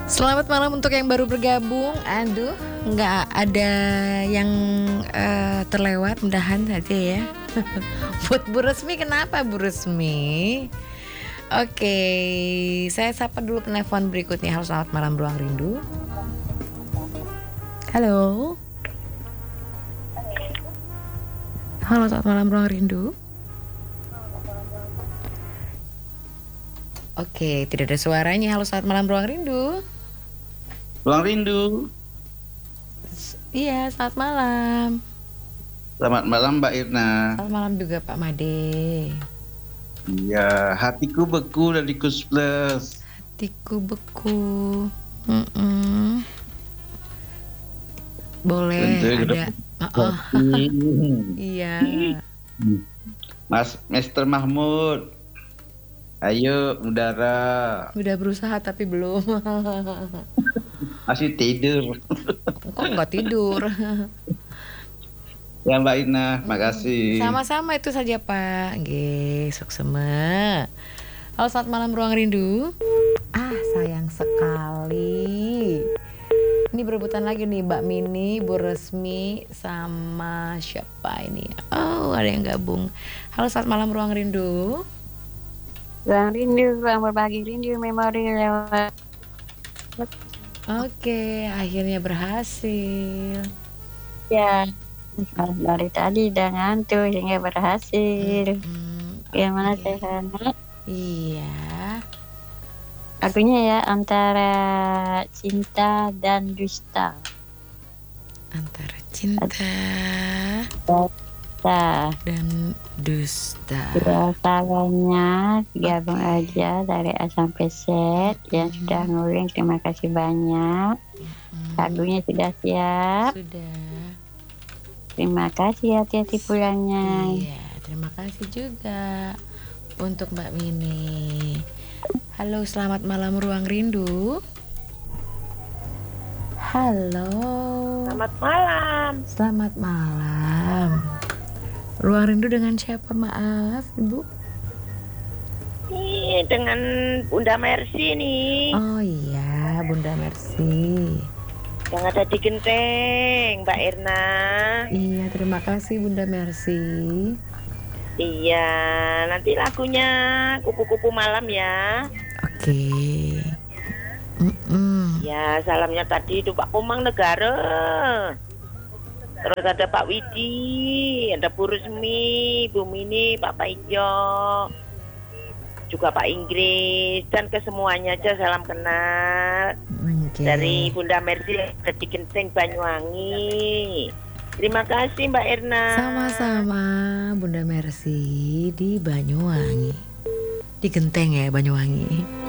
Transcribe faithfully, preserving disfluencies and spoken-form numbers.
Selamat malam untuk yang baru bergabung. Aduh, nggak ada yang uh, terlewat, mudahan saja ya. Buat Bu Resmi, kenapa Bu Resmi? Oke, saya sapa dulu penelpon berikutnya. Halo, selamat malam Ruang Rindu. Halo. Halo, selamat malam Ruang Rindu. Oke, tidak ada suaranya. Halo, selamat malam Ruang Rindu. Ruang Rindu. Iya, selamat malam. Selamat malam Mbak Irna. Selamat malam juga Pak Made. Iya, hatiku beku dari Kus Plus. Hatiku beku. Mm-mm. Boleh Tentu ada. Oh. Iya. Mas Mister Mahmud. Ayo udara. Udah berusaha tapi belum. Masih tidur. Kok nggak tidur? Ya Mbak Ina, makasih. Sama-sama itu saja Pak. Nggih, suksema. Halo, selamat malam Ruang Rindu. Ah, sayang sekali. Ini berebutan lagi nih Mbak Mini, Bu Resmi, sama siapa ini? Oh, ada yang gabung. Halo, selamat malam Ruang Rindu. Ruang Rindu, ruang berbagi rindu, memori lewat. Oke, akhirnya berhasil. Ya, dari tadi udah ngantuk sehingga berhasil. Hmm, Gimana okay. sehat? Iya. Lagunya ya antara cinta dan dusta. Antara cinta dusta dan dusta. Ya, salahnya gabung okay. aja dari A sampai Z hmm. yang sudah nguling. Terima kasih banyak. Hmm. Lagunya sudah siap. Sudah. Terima kasih, hati-hati pulangnya. Iya, terima kasih juga untuk Mbak Mini. Halo, selamat malam Ruang Rindu. Halo. Selamat malam. Selamat malam. Ruang Rindu dengan siapa, maaf Ibu? Nih, dengan Bunda Mercy nih. Oh iya, Bunda Mercy. Yang ada di Genteng, Mbak Irna. Iya, terima kasih Bunda Mercy. Iya, nanti lagunya Kupu-Kupu Malam ya. Oke. Mm-mm. Ya, salamnya tadi itu Pak Komang Negara. Terus ada Pak Widi, ada Bu Resmi, Bu Mini, Pak Paijo, juga Pak Inggris, dan ke semuanya aja salam kenal. Okay. Dari Bunda Mercy dari Genteng Banyuwangi. Terima kasih Mbak Irna. Sama-sama Bunda Mercy di Banyuwangi. Di Genteng ya Banyuwangi.